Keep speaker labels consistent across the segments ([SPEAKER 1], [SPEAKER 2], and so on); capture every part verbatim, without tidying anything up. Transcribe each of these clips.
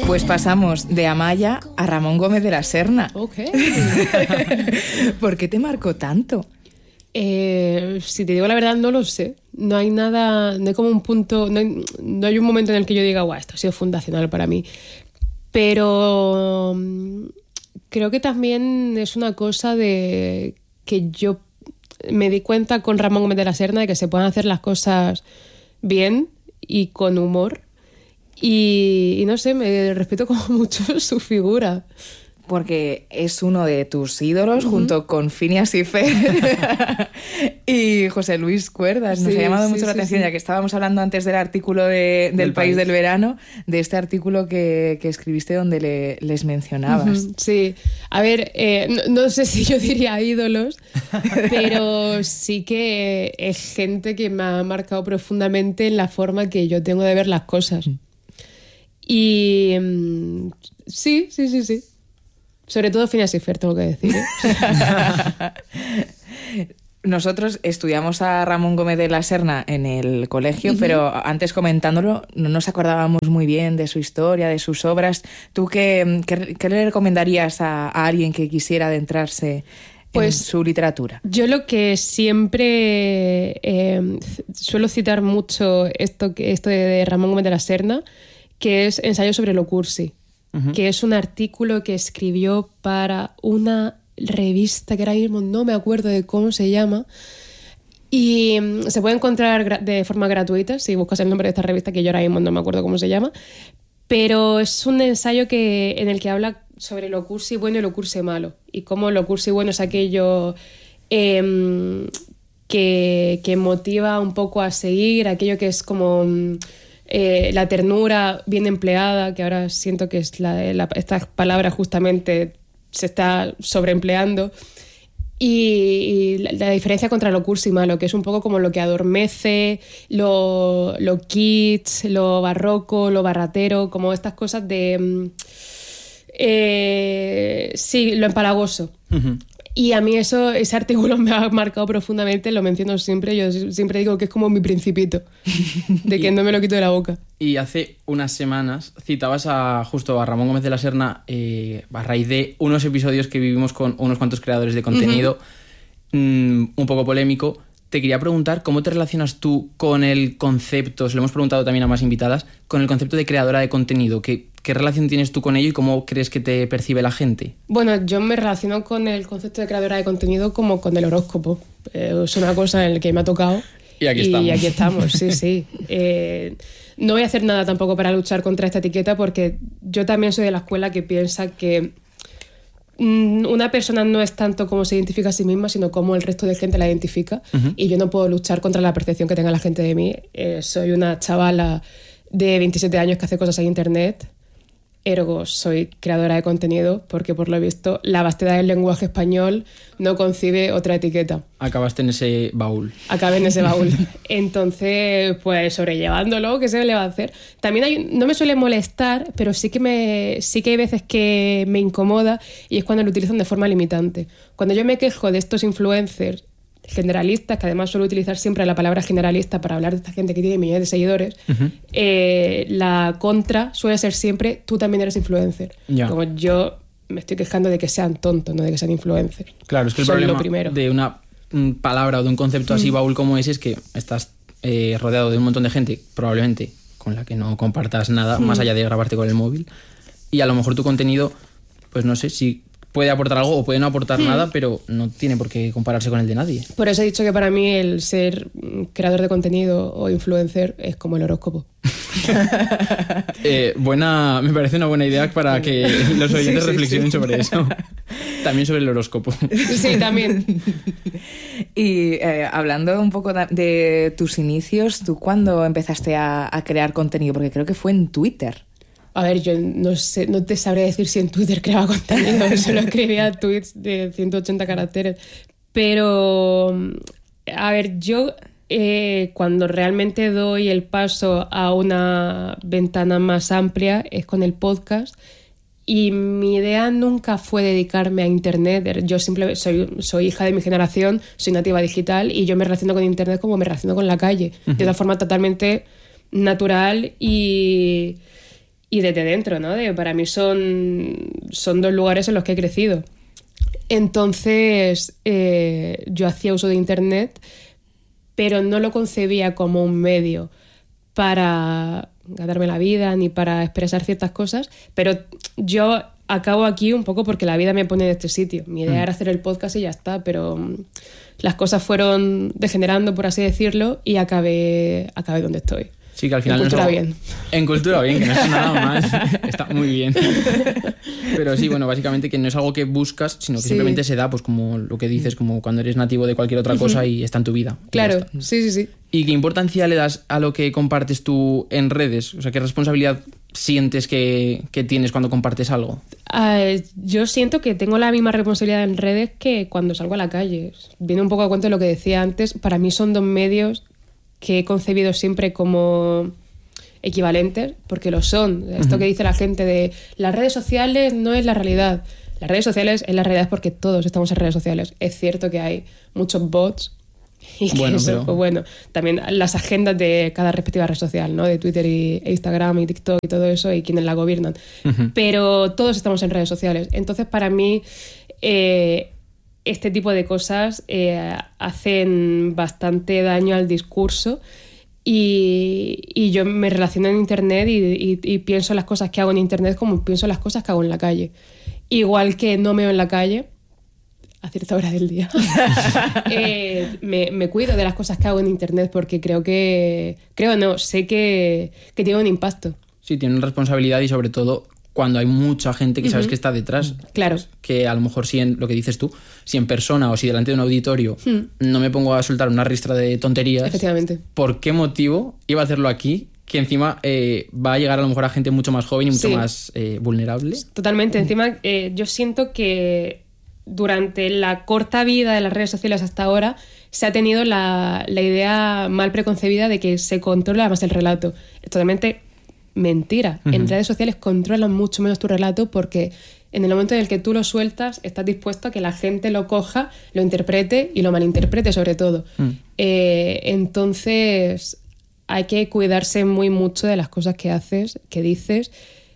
[SPEAKER 1] Pues pasamos de Amaya a Ramón Gómez de la Serna.
[SPEAKER 2] Ok.
[SPEAKER 1] ¿Por qué te marcó tanto?
[SPEAKER 2] Eh, si te digo la verdad, no lo sé. No hay nada, no hay como un punto, no hay, no hay un momento en el que yo diga, guau, esto ha sido fundacional para mí. Pero um, creo que también es una cosa de que yo me di cuenta con Ramón Gómez de la Serna de que se pueden hacer las cosas bien y con humor. Y, y no sé, me respeto como mucho su figura.
[SPEAKER 1] Porque es uno de tus ídolos, uh-huh, junto con Phineas y Fer y José Luis Cuerdas. Nos sí, ha llamado sí, mucho la sí, atención, sí. Ya que estábamos hablando antes del artículo de, del, del País del Verano, de este artículo que, que escribiste donde le, les mencionabas.
[SPEAKER 2] Uh-huh, sí, a ver, eh, no, no sé si yo diría ídolos, pero sí que es gente que me ha marcado profundamente en la forma que yo tengo de ver las cosas. Y um, sí, sí, sí, sí. Sobre todo Phineas y Fer, tengo que decir, ¿eh?
[SPEAKER 1] Nosotros estudiamos a Ramón Gómez de la Serna en el colegio, uh-huh, pero antes comentándolo no nos acordábamos muy bien de su historia, de sus obras. ¿Tú qué, qué, qué le recomendarías a, a alguien que quisiera adentrarse pues, en su literatura? Yo lo que siempre eh, suelo citar mucho esto, esto de Ramón Gómez de la Serna, que es Ensayo sobre lo cursi. Uh-huh. Que es un artículo que escribió para una revista que ahora mismo no me acuerdo de cómo se llama, y se puede encontrar gra- de forma gratuita si buscas el nombre de esta revista, que yo ahora mismo no me acuerdo cómo se llama, pero es un ensayo que, en el que habla sobre lo cursi bueno y lo cursi malo, y cómo lo cursi bueno es aquello eh, que, que motiva un poco a seguir, aquello que es como... Eh, la ternura bien empleada, que ahora siento que es la, la, esta palabra justamente se está sobreempleando, y, y la, la diferencia contra lo cursi malo, que es un poco como lo que adormece, lo, lo kitsch, lo barroco, lo barratero, como estas cosas de... Eh, sí, lo empalagoso. Uh-huh. Y a mí eso, ese artículo me ha marcado profundamente, lo menciono siempre, yo siempre digo que es como mi principito, de que y, no me lo quito de la boca.
[SPEAKER 3] Y hace unas semanas citabas a, justo a Ramón Gómez de la Serna eh, a raíz de unos episodios que vivimos con unos cuantos creadores de contenido, uh-huh, mmm, un poco polémico. Te quería preguntar cómo te relacionas tú con el concepto, se lo hemos preguntado también a más invitadas, con el concepto de creadora de contenido. ¿Qué, qué relación tienes tú con ello y cómo crees que te percibe la gente?
[SPEAKER 2] Bueno, yo me relaciono con el concepto de creadora de contenido como con el horóscopo. Eh, es una cosa en la que me ha tocado.
[SPEAKER 3] Y aquí
[SPEAKER 2] y
[SPEAKER 3] estamos.
[SPEAKER 2] Y aquí estamos, sí, sí. Eh, no voy a hacer nada tampoco para luchar contra esta etiqueta, porque yo también soy de la escuela que piensa que una persona no es tanto cómo se identifica a sí misma, sino cómo el resto de gente la identifica. Uh-huh. Y yo no puedo luchar contra la percepción que tenga la gente de mí. Eh, soy una chavala de veintisiete años que hace cosas en internet, ergo soy creadora de contenido, porque por lo visto la vastedad del lenguaje español no concibe otra etiqueta.
[SPEAKER 3] Acabaste en ese baúl.
[SPEAKER 2] Acabé en ese baúl. Entonces, pues sobrellevándolo, ¿qué se le va a hacer? También hay, no me suele molestar, pero sí que, me, sí que hay veces que me incomoda, y es cuando lo utilizan de forma limitante. Cuando yo me quejo de estos influencers generalistas, que además suelo utilizar siempre la palabra generalista para hablar de esta gente que tiene millones de seguidores, uh-huh, eh, la contra suele ser siempre: tú también eres influencer. Yeah. Como yo me estoy quejando de que sean tontos, no de que sean influencers.
[SPEAKER 3] Claro, es que el
[SPEAKER 2] Soy
[SPEAKER 3] problema de una palabra o de un concepto así, mm. baúl, como ese, es que estás eh, rodeado de un montón de gente, probablemente con la que no compartas nada, mm. más allá de grabarte con el móvil, y a lo mejor tu contenido, pues no sé si puede aportar algo o puede no aportar hmm. nada, pero no tiene por qué compararse con el de nadie.
[SPEAKER 2] Por eso he dicho que para mí el ser creador de contenido o influencer es como el horóscopo.
[SPEAKER 3] eh, buena, me parece una buena idea para que los oyentes sí, sí, reflexionen sí. sobre eso. También sobre el horóscopo.
[SPEAKER 2] Sí, también.
[SPEAKER 1] Y eh, hablando un poco de tus inicios, ¿tú cuándo empezaste a, a crear contenido? Porque creo que fue en Twitter.
[SPEAKER 2] A ver, yo no sé, no te sabré decir si en Twitter creaba contenido, solo escribía tweets de ciento ochenta caracteres. Pero, a ver, yo eh, cuando realmente doy el paso a una ventana más amplia es con el podcast, y mi idea nunca fue dedicarme a internet. Yo simplemente soy, soy hija de mi generación, soy nativa digital, y yo me relaciono con internet como me relaciono con la calle, uh-huh, de una forma totalmente natural y... y desde dentro, ¿no? De, para mí son, son dos lugares en los que he crecido. Entonces, eh, yo hacía uso de Internet, pero no lo concebía como un medio para ganarme la vida ni para expresar ciertas cosas, pero yo acabo aquí un poco porque la vida me pone en este sitio. Mi idea mm. era hacer el podcast y ya está, pero um, las cosas fueron degenerando, por así decirlo, y acabé, acabé donde estoy.
[SPEAKER 3] Sí, que al final
[SPEAKER 2] en cultura
[SPEAKER 3] no es algo...
[SPEAKER 2] bien.
[SPEAKER 3] En cultura bien, que no es nada más. Está muy bien. Pero sí, bueno, básicamente que no es algo que buscas, sino que sí. simplemente se da, pues como lo que dices, como cuando eres nativo de cualquier otra cosa uh-huh. y está en tu vida.
[SPEAKER 2] Claro, sí, sí, sí.
[SPEAKER 3] ¿Y qué importancia le das a lo que compartes tú en redes? O sea, ¿qué responsabilidad sientes que, que tienes cuando compartes algo?
[SPEAKER 2] Uh, yo siento que tengo la misma responsabilidad en redes que cuando salgo a la calle. Viene un poco a cuento de lo que decía antes. Para mí son dos medios que he concebido siempre como equivalentes, porque lo son. Esto uh-huh. que dice la gente de las redes sociales no es la realidad. Las redes sociales es la realidad porque todos estamos en redes sociales. Es cierto que hay muchos bots y que
[SPEAKER 3] bueno,
[SPEAKER 2] eso,
[SPEAKER 3] pero...
[SPEAKER 2] pues bueno, también las agendas de cada respectiva red social, ¿no? De Twitter y Instagram y TikTok y todo eso, y quienes la gobiernan. Uh-huh. Pero todos estamos en redes sociales. Entonces, para mí... Eh, este tipo de cosas eh, hacen bastante daño al discurso y, y yo me relaciono en Internet y, y, y pienso las cosas que hago en Internet como pienso las cosas que hago en la calle. Igual que no meo en la calle a cierta hora del día. eh, me, me cuido de las cosas que hago en Internet porque creo que... Creo no, sé que, que tiene un impacto.
[SPEAKER 3] Sí, tiene una responsabilidad y sobre todo... cuando hay mucha gente que sabes uh-huh. que está detrás.
[SPEAKER 2] Claro.
[SPEAKER 3] Que a lo mejor si en lo que dices tú, si en persona o si delante de un auditorio uh-huh. no me pongo a soltar una ristra de tonterías.
[SPEAKER 2] Efectivamente.
[SPEAKER 3] ¿Por qué motivo iba a hacerlo aquí? Que encima eh, va a llegar a lo mejor a gente mucho más joven y mucho
[SPEAKER 2] sí.
[SPEAKER 3] más eh, vulnerable.
[SPEAKER 2] Totalmente. Encima eh, yo siento que durante la corta vida de las redes sociales hasta ahora se ha tenido la, la idea mal preconcebida de que se controla más el relato. Es totalmente... mentira. Uh-huh. En redes sociales controlan mucho menos tu relato porque en el momento en el que tú lo sueltas estás dispuesto a que la gente lo coja, lo interprete y lo malinterprete sobre todo. Uh-huh. Eh, entonces hay que cuidarse muy mucho de las cosas que haces, que dices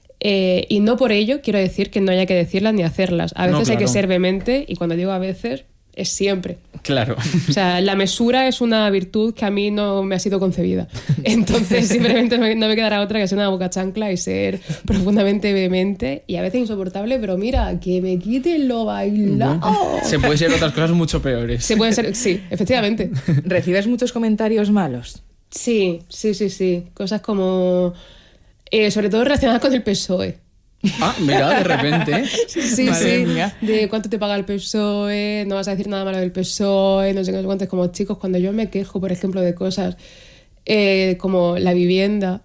[SPEAKER 2] eh, y no por ello quiero decir que no haya que decirlas ni hacerlas. A veces no, claro. hay que ser vehemente y cuando digo a veces es siempre.
[SPEAKER 3] Claro.
[SPEAKER 2] O sea, la mesura es una virtud que a mí no me ha sido concebida. Entonces, simplemente no me quedará otra que ser una boca chancla y ser profundamente vehemente y a veces insoportable, pero mira, que me quiten lo bailado.
[SPEAKER 3] Bueno, se puede ser otras cosas mucho peores.
[SPEAKER 2] Se puede ser, sí, efectivamente.
[SPEAKER 1] ¿Recibes muchos comentarios malos?
[SPEAKER 2] Sí, sí, sí, sí. Cosas como... Eh, sobre todo relacionadas con el P S O E.
[SPEAKER 3] Ah, mira, de repente.
[SPEAKER 2] Sí, Madre sí. Mía. De cuánto te paga el P S O E, no vas a decir nada malo del P S O E, no sé cuántos. Como chicos, cuando yo me quejo, por ejemplo, de cosas eh, como la vivienda,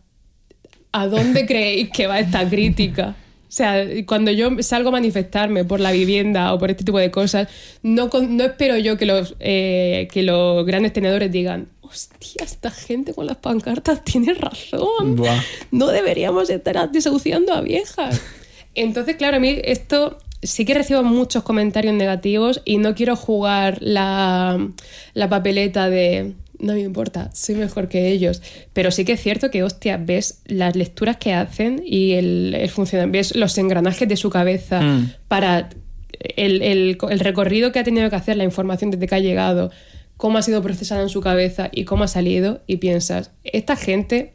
[SPEAKER 2] ¿a dónde creéis que va esta crítica? O sea, cuando yo salgo a manifestarme por la vivienda o por este tipo de cosas, no, no espero yo que los, eh, que los grandes tenedores digan hostia, esta gente con las pancartas tiene razón. Buah. No deberíamos estar desahuciando a viejas. Entonces, claro, a mí esto sí que recibo muchos comentarios negativos y no quiero jugar la, la papeleta de no me importa, soy mejor que ellos. Pero sí que es cierto que, hostia, ves las lecturas que hacen y el, el funcionamiento, ves los engranajes de su cabeza mm. para el, el, el recorrido que ha tenido que hacer, la información desde que ha llegado, cómo ha sido procesada en su cabeza y cómo ha salido, y piensas, esta gente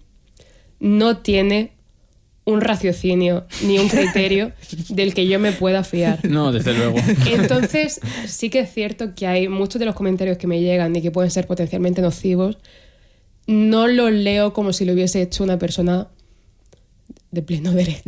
[SPEAKER 2] no tiene un raciocinio ni un criterio del que yo me pueda fiar.
[SPEAKER 3] No, desde luego.
[SPEAKER 2] Entonces, sí que es cierto que hay muchos de los comentarios que me llegan y que pueden ser potencialmente nocivos, no los leo como si lo hubiese hecho una persona de pleno derecho.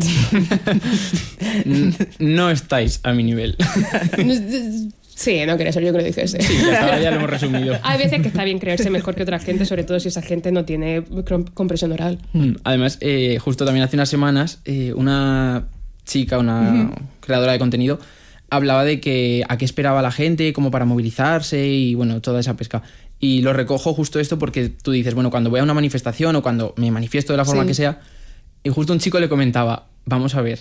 [SPEAKER 3] No estáis a mi nivel.
[SPEAKER 2] Sí, no quería ser yo que lo dijese.
[SPEAKER 3] Sí, ya, está, ya lo hemos resumido.
[SPEAKER 2] Hay veces que está bien creerse mejor que otra gente, sobre todo si esa gente no tiene comprensión oral.
[SPEAKER 3] Además, eh, justo también hace unas semanas, eh, una chica, una uh-huh. creadora de contenido, hablaba de que a qué esperaba la gente como para movilizarse y bueno, toda esa pesca. Y lo recojo justo esto porque tú dices, bueno, cuando voy a una manifestación o cuando me manifiesto de la forma sí. que sea, y justo un chico le comentaba, vamos a ver,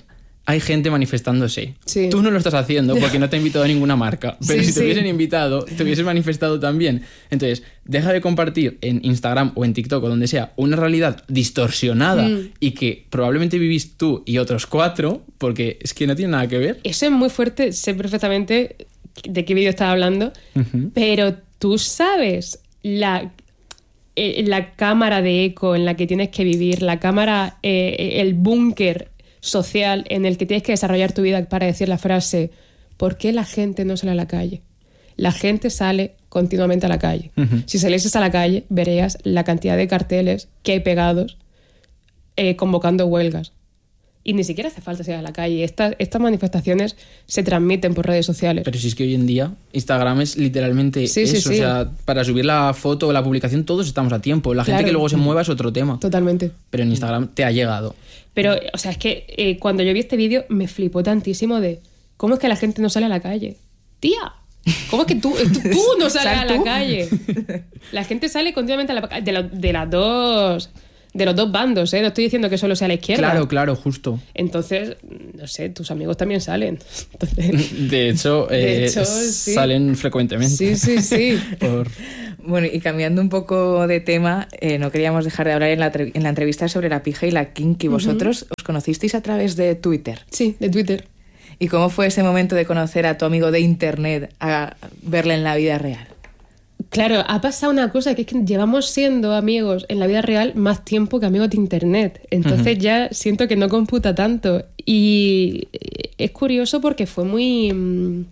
[SPEAKER 3] hay gente manifestándose.
[SPEAKER 2] Sí.
[SPEAKER 3] Tú no lo estás haciendo porque no te ha invitado a ninguna marca, pero
[SPEAKER 2] Sí,
[SPEAKER 3] si te
[SPEAKER 2] sí.
[SPEAKER 3] hubiesen invitado, te hubieses manifestado también. Entonces, deja de compartir en Instagram o en TikTok o donde sea una realidad distorsionada
[SPEAKER 2] Mm.
[SPEAKER 3] y que probablemente vivís tú y otros cuatro, porque es que no tiene nada que ver.
[SPEAKER 2] Eso es muy fuerte, sé perfectamente de qué vídeo estás hablando,
[SPEAKER 3] Ujú.
[SPEAKER 2] pero tú sabes la, eh, la cámara de eco en la que tienes que vivir, la cámara, eh, el búnker social en el que tienes que desarrollar tu vida para decir la frase ¿por qué la gente no sale a la calle? La gente sale continuamente a la calle.
[SPEAKER 3] Ujú.
[SPEAKER 2] Si salieses a la calle, verías la cantidad de carteles que hay pegados eh, convocando huelgas. Y ni siquiera hace falta salir a la calle. Estas, estas manifestaciones se transmiten por redes sociales.
[SPEAKER 3] Pero si es que hoy en día Instagram es literalmente
[SPEAKER 2] Sí,
[SPEAKER 3] eso.
[SPEAKER 2] sí, sí.
[SPEAKER 3] O sea, para subir la foto o la publicación todos estamos a tiempo. La gente
[SPEAKER 2] Claro.
[SPEAKER 3] que luego se mueva es otro tema.
[SPEAKER 2] Totalmente.
[SPEAKER 3] Pero en Instagram te ha llegado.
[SPEAKER 2] Pero, o sea, es que eh, cuando yo vi este vídeo me flipó tantísimo de cómo es que la gente no sale a la calle. Tía, ¿cómo es que tú, tú, tú no sales
[SPEAKER 1] ¿Sal
[SPEAKER 2] a la
[SPEAKER 1] tú?
[SPEAKER 2] calle? La gente sale continuamente a la calle. De, lo- de las dos... De los dos bandos, ¿eh? No estoy diciendo que solo sea la izquierda.
[SPEAKER 3] Claro, claro, justo.
[SPEAKER 2] Entonces, no sé, tus amigos también salen. Entonces,
[SPEAKER 3] De hecho,
[SPEAKER 2] De
[SPEAKER 3] eh,
[SPEAKER 2] hecho, sí.
[SPEAKER 3] salen frecuentemente.
[SPEAKER 2] sí, sí, sí.
[SPEAKER 3] Por...
[SPEAKER 1] Bueno, y cambiando un poco de tema, eh, no queríamos dejar de hablar en la, tre- en la entrevista sobre la pija y la kinky. Vosotros os conocisteis a través de Twitter.
[SPEAKER 2] Sí, de Twitter.
[SPEAKER 1] ¿Y cómo fue ese momento de conocer a tu amigo de internet a verle en la vida real?
[SPEAKER 2] Claro, ha pasado una cosa, que es que llevamos siendo amigos en la vida real más tiempo que amigos de internet. Entonces
[SPEAKER 3] Ujú.
[SPEAKER 2] ya siento que no computa tanto. Y es curioso porque fue muy... mm,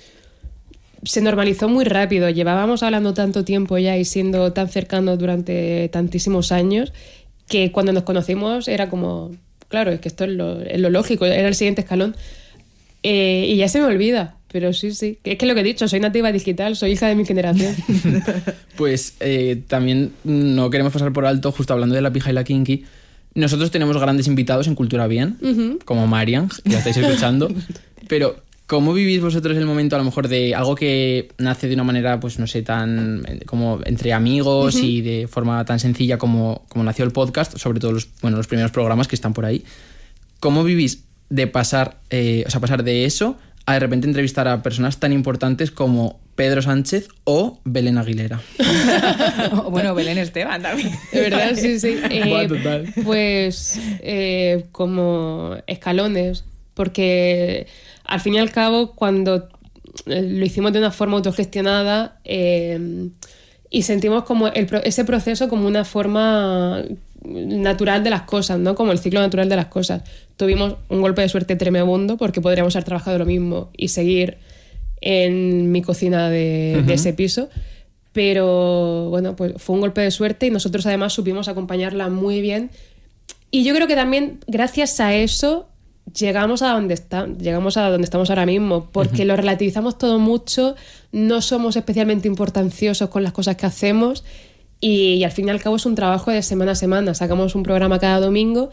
[SPEAKER 2] se normalizó muy rápido. Llevábamos hablando tanto tiempo ya y siendo tan cercanos durante tantísimos años que cuando nos conocimos era como... Claro, es que esto es lo, es lo lógico, era el siguiente escalón. Eh, y ya se me olvida. Pero sí, sí. Es que lo que he dicho, soy nativa digital, soy hija de mi generación.
[SPEAKER 3] Pues eh, también no queremos pasar por alto, justo hablando de la pija y la kinky. Nosotros tenemos grandes invitados en Cultura Bien,
[SPEAKER 2] Ujú.
[SPEAKER 3] como Marian, que ya estáis escuchando. Pero, ¿cómo vivís vosotros el momento, a lo mejor, de algo que nace de una manera, pues no sé, tan eh, como entre amigos uh-huh. y de forma tan sencilla como, como nació el podcast, sobre todo los, bueno, los primeros programas que están por ahí? ¿Cómo vivís de pasar, eh, o sea, pasar de eso a de repente entrevistar a personas tan importantes como Pedro Sánchez o Belén Aguilera?
[SPEAKER 1] Bueno, Belén Esteban también.
[SPEAKER 2] De verdad, sí, sí. Eh,
[SPEAKER 3] Buah, total.
[SPEAKER 2] Pues eh, como escalones, porque al fin y al cabo cuando lo hicimos de una forma autogestionada eh, y sentimos como el, ese proceso como una forma natural de las cosas, ¿no? Como el ciclo natural de las cosas. Tuvimos un golpe de suerte tremendo porque podríamos haber trabajado lo mismo y seguir en mi cocina de, uh-huh. de ese piso, pero bueno, pues fue un golpe de suerte y nosotros además supimos acompañarla muy bien y yo creo que también gracias a eso llegamos a donde está, llegamos a donde estamos ahora mismo, porque uh-huh. lo relativizamos todo mucho, no somos especialmente importanciosos con las cosas que hacemos y, y al fin y al cabo es un trabajo de semana a semana, sacamos un programa cada domingo,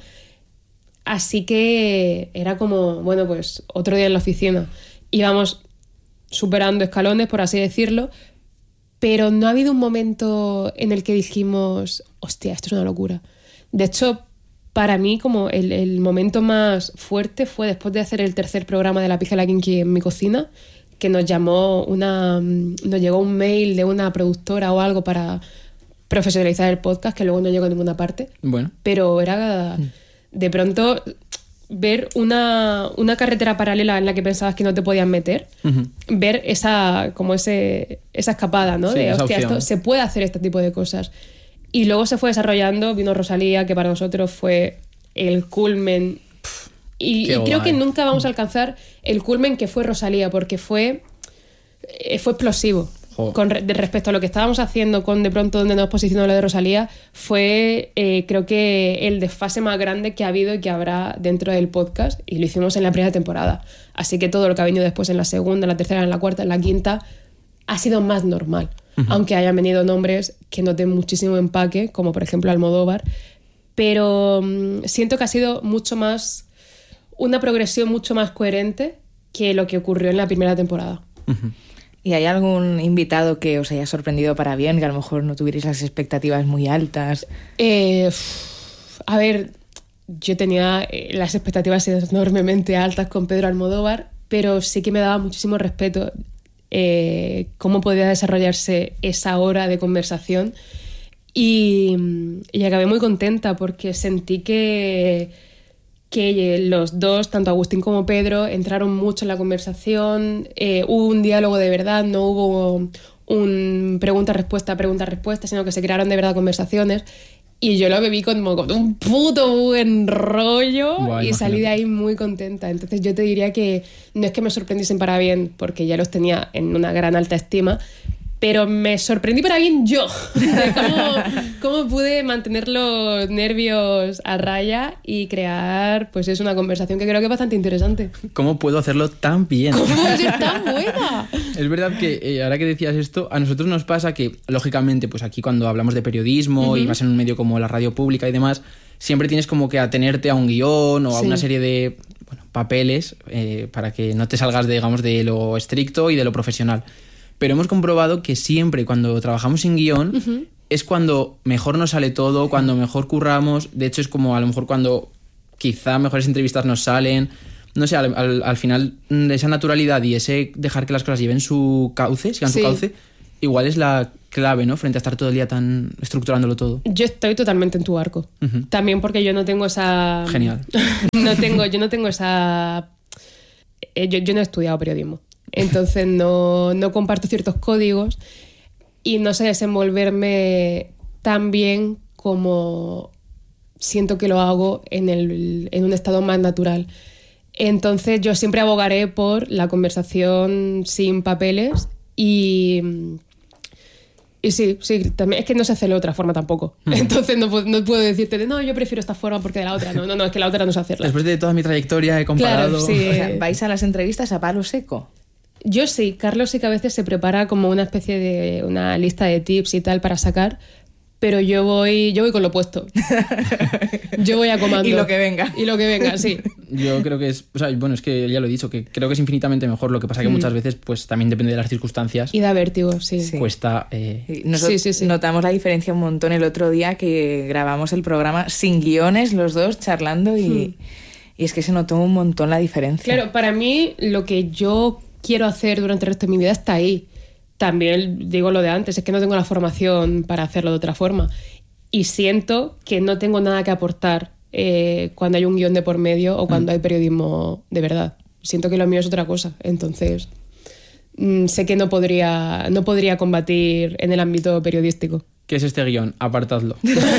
[SPEAKER 2] así que era como, bueno, pues otro día en la oficina, íbamos superando escalones, por así decirlo, pero no ha habido un momento en el que dijimos, hostia, esto es una locura. De hecho, para mí como el, el momento más fuerte fue después de hacer el tercer programa de La Pija y la Kinky en mi cocina, que nos llamó una, nos llegó un mail de una productora o algo para profesionalizar el podcast, que luego no llegó a ninguna parte.
[SPEAKER 3] Bueno.
[SPEAKER 2] Pero era de pronto ver una, una carretera paralela en la que pensabas que no te podías meter, uh-huh. ver esa, como ese, esa escapada, ¿no?
[SPEAKER 3] Sí,
[SPEAKER 2] de, hostia,
[SPEAKER 3] opción.
[SPEAKER 2] esto se puede hacer este tipo de cosas. Y luego se fue desarrollando, vino Rosalía, que para nosotros fue el culmen. Y, y creo que nunca vamos a alcanzar el culmen que fue Rosalía, porque fue, eh, fue explosivo. Con re- de respecto a lo que estábamos haciendo con de pronto donde nos posicionó lo de Rosalía, fue eh, creo que el desfase más grande que ha habido y que habrá dentro del podcast, y lo hicimos en la primera temporada. Así que todo lo que ha venido después en la segunda, en la tercera, en la cuarta, en la quinta, ha sido más normal. Uh-huh. Aunque hayan venido nombres que noten muchísimo empaque, como por ejemplo Almodóvar, pero um, siento que ha sido mucho más, una progresión mucho más coherente que lo que ocurrió en la primera temporada.
[SPEAKER 3] Uh-huh.
[SPEAKER 1] ¿Y hay algún invitado que os haya sorprendido para bien, que a lo mejor no tuvierais las expectativas muy altas?
[SPEAKER 2] Eh, a ver, yo tenía eh, las expectativas enormemente altas con Pedro Almodóvar, pero sí que me daba muchísimo respeto eh, cómo podía desarrollarse esa hora de conversación y, y acabé muy contenta porque sentí que, que los dos, tanto Agustín como Pedro, entraron mucho en la conversación, eh, hubo un diálogo de verdad, no hubo un pregunta-respuesta, pregunta-respuesta, sino que se crearon de verdad conversaciones. Y yo lo bebí como con un puto buen rollo.
[SPEAKER 3] Buah,
[SPEAKER 2] y
[SPEAKER 3] imagínate.
[SPEAKER 2] salí de ahí muy contenta. Entonces yo te diría que no es que me sorprendiesen para bien, porque ya los tenía en una gran alta estima, pero me sorprendí para bien yo, de cómo, cómo pude mantener los nervios a raya y crear, pues es una conversación que creo que es bastante interesante.
[SPEAKER 3] ¿Cómo puedo hacerlo tan bien?
[SPEAKER 2] ¿Cómo puede ser tan buena?
[SPEAKER 3] Es verdad que eh, ahora que decías esto, a nosotros nos pasa que, lógicamente, pues aquí cuando hablamos de periodismo uh-huh. y vas en un medio como la radio pública y demás, siempre tienes como que atenerte a un guión o a
[SPEAKER 2] Sí.
[SPEAKER 3] una serie de bueno, papeles eh, para que no te salgas, de, digamos, de lo estricto y de lo profesional. Pero hemos comprobado que siempre cuando trabajamos sin guión uh-huh. es cuando mejor nos sale todo, cuando mejor curramos. De hecho, es como a lo mejor cuando quizá mejores entrevistas nos salen. No sé, al, al, al final esa naturalidad y ese dejar que las cosas lleven su cauce, sigan
[SPEAKER 2] Sí.
[SPEAKER 3] su cauce, igual es la clave, ¿no? Frente a estar todo el día tan estructurándolo todo.
[SPEAKER 2] Yo estoy totalmente en tu barco.
[SPEAKER 3] Uh-huh.
[SPEAKER 2] También porque yo no tengo esa...
[SPEAKER 3] Genial.
[SPEAKER 2] no tengo, yo no tengo esa... eh, Yo, yo no he estudiado periodismo. Entonces no, no comparto ciertos códigos y no sé desenvolverme tan bien como siento que lo hago en, el, en un estado más natural. Entonces yo siempre abogaré por la conversación sin papeles y... Y sí, sí, también es que no se hace de otra forma tampoco. Mm. Entonces no, no puedo decirte de no, yo prefiero esta forma porque de la otra. No, no, no, es que la otra no sé hacerla.
[SPEAKER 3] Después de toda mi trayectoria he comparado...
[SPEAKER 2] Claro, sí.
[SPEAKER 1] O sea, ¿vais a las entrevistas a palo seco?
[SPEAKER 2] Yo sí, Carlos sí que a veces se prepara como una especie de una lista de tips y tal para sacar, pero yo voy, yo voy con lo opuesto. Yo voy a comando.
[SPEAKER 1] Y lo que venga.
[SPEAKER 2] Y lo que venga, sí.
[SPEAKER 3] Yo creo que es, o sea, bueno, es que ya lo he dicho, que creo que es infinitamente mejor. Lo que pasa que mm. muchas veces, pues también depende de las circunstancias.
[SPEAKER 2] Y da vértigo, sí.
[SPEAKER 3] sí. Cuesta. Eh...
[SPEAKER 1] Nosotros
[SPEAKER 2] sí, sí, sí.
[SPEAKER 1] notamos la diferencia un montón el otro día que grabamos el programa sin guiones, los dos charlando, y, mm. y es que se notó un montón la diferencia.
[SPEAKER 2] Claro, para mí lo que yo quiero hacer durante el resto de mi vida está ahí. También digo lo de antes, es que no tengo la formación para hacerlo de otra forma. Y siento que no tengo nada que aportar eh, cuando hay un guión de por medio o cuando mm. hay periodismo de verdad. Siento que lo mío es otra cosa. Entonces, mmm, sé que no podría, no podría combatir en el ámbito periodístico.
[SPEAKER 3] ¿Qué es este guión? Apartadlo.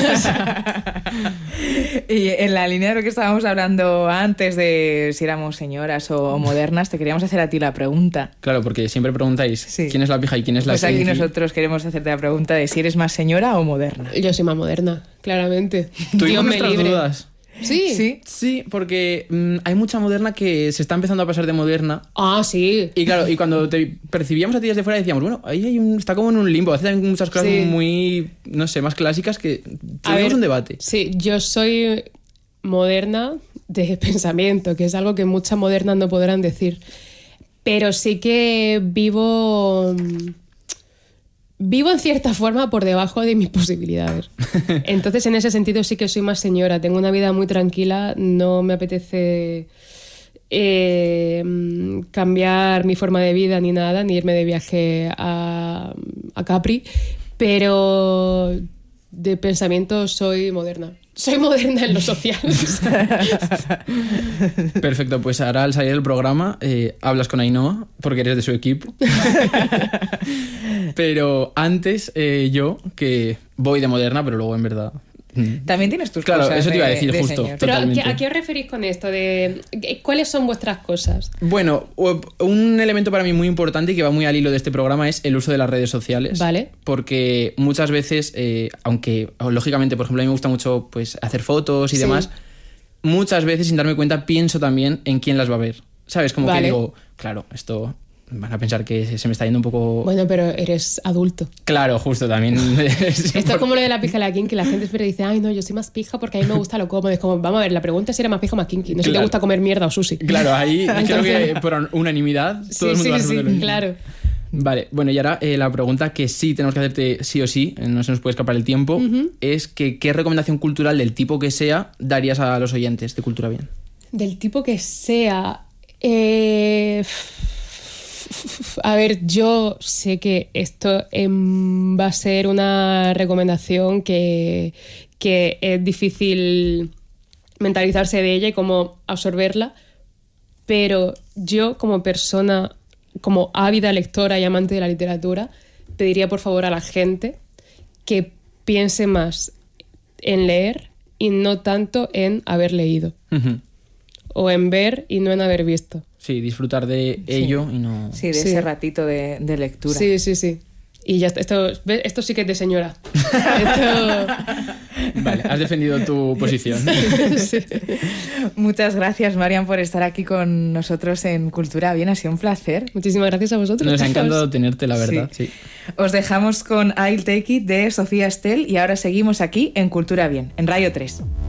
[SPEAKER 1] Y en la línea de lo que estábamos hablando antes de si éramos señoras o modernas, te queríamos hacer a ti la pregunta.
[SPEAKER 3] Claro, porque siempre preguntáis sí. quién es la pija y quién es la
[SPEAKER 1] Pues aquí
[SPEAKER 3] que...
[SPEAKER 1] nosotros queremos hacerte la pregunta de si eres más señora o moderna.
[SPEAKER 2] Yo soy más moderna, claramente.
[SPEAKER 3] Tuvimos nuestras dudas.
[SPEAKER 2] ¿Sí?
[SPEAKER 1] Sí,
[SPEAKER 3] sí, porque mmm, hay mucha moderna que se está empezando a pasar de moderna.
[SPEAKER 2] Ah, sí.
[SPEAKER 3] Y claro, y cuando te percibíamos a ti desde fuera decíamos, bueno, ahí hay un, está como en un limbo. Hace también muchas cosas sí. muy, no sé, más clásicas que tuvimos un debate.
[SPEAKER 2] Sí, yo soy moderna de pensamiento, que es algo que muchas modernas no podrán decir. Pero sí que vivo... Vivo en cierta forma por debajo de mis posibilidades. Entonces, en ese sentido sí que soy más señora. Tengo una vida muy tranquila, no me apetece eh, cambiar mi forma de vida ni nada, ni irme de viaje a, a Capri, pero de pensamiento soy moderna. Soy moderna en lo social.
[SPEAKER 3] Perfecto, pues ahora al salir del programa eh, hablas con Ainhoa, porque eres de su equipo. Pero antes eh, yo, que voy de moderna, pero luego en verdad...
[SPEAKER 1] También tienes tus
[SPEAKER 3] claro,
[SPEAKER 1] cosas.
[SPEAKER 3] Claro, eso te iba a
[SPEAKER 1] de,
[SPEAKER 3] decir
[SPEAKER 1] de
[SPEAKER 3] justo.
[SPEAKER 1] Señor.
[SPEAKER 2] Pero ¿a qué,
[SPEAKER 3] totalmente.
[SPEAKER 2] ¿a qué os referís con esto? De, ¿cuáles son vuestras cosas?
[SPEAKER 3] Bueno, un elemento para mí muy importante y que va muy al hilo de este programa es el uso de las redes sociales.
[SPEAKER 2] Vale.
[SPEAKER 3] Porque muchas veces, eh, aunque lógicamente, por ejemplo, a mí me gusta mucho pues, hacer fotos y sí. demás, muchas veces sin darme cuenta pienso también en quién las va a ver. ¿Sabes? Como vale. que digo, claro, esto... van a pensar que se me está yendo un poco...
[SPEAKER 2] Bueno, pero eres adulto.
[SPEAKER 3] Claro, justo, también.
[SPEAKER 2] Esto es como lo de la pija y la kinky. La gente siempre dice, ay, no, yo soy más pija porque a mí me gusta lo cómodo. Es como, vamos a ver, la pregunta es si eres más pija o más kinky. No sé claro. si te gusta comer mierda o sushi.
[SPEAKER 3] Claro, ahí creo que por unanimidad todo
[SPEAKER 2] sí,
[SPEAKER 3] el mundo
[SPEAKER 2] sí,
[SPEAKER 3] va a
[SPEAKER 2] sí,
[SPEAKER 3] responder.
[SPEAKER 2] claro.
[SPEAKER 3] Vale, bueno, y ahora eh, la pregunta que sí tenemos que hacerte sí o sí, no se nos puede escapar el tiempo, uh-huh. es que ¿qué recomendación cultural del tipo que sea darías a los oyentes de Cultura Bien?
[SPEAKER 2] Del tipo que sea... Eh... A ver, yo sé que esto eh, va a ser una recomendación que, que es difícil mentalizarse de ella y cómo absorberla, pero yo como persona, como ávida lectora y amante de la literatura, pediría por favor a la gente que piense más en leer y no tanto en haber leído. Uh-huh. O en ver y no en haber visto.
[SPEAKER 3] Sí, disfrutar de ello
[SPEAKER 1] sí.
[SPEAKER 3] y no...
[SPEAKER 1] Sí, de
[SPEAKER 2] sí.
[SPEAKER 1] ese ratito de, de lectura.
[SPEAKER 2] Sí, sí, sí. Y ya está. Esto, esto sí que es de señora. Esto...
[SPEAKER 3] Vale, has defendido tu posición.
[SPEAKER 2] Sí.
[SPEAKER 1] Muchas gracias, Marian, por estar aquí con nosotros en Cultura Bien. Ha sido un placer.
[SPEAKER 2] Muchísimas gracias a vosotros.
[SPEAKER 3] Nos ha encantado tenerte, la verdad. Sí.
[SPEAKER 1] Sí. Os dejamos con I'll Take It de Sofía Estelle y ahora seguimos aquí en Cultura Bien, en Radio tres.